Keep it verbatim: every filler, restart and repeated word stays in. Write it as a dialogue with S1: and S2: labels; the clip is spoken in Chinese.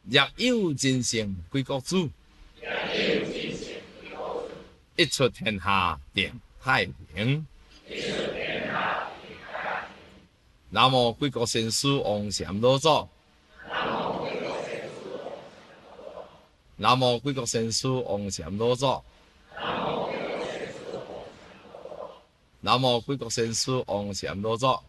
S1: 若有真圣归国主，一出天下定太平。南无贵国先师王禅老祖。南无贵国先师王禅老祖。南无贵国先师王禅老祖。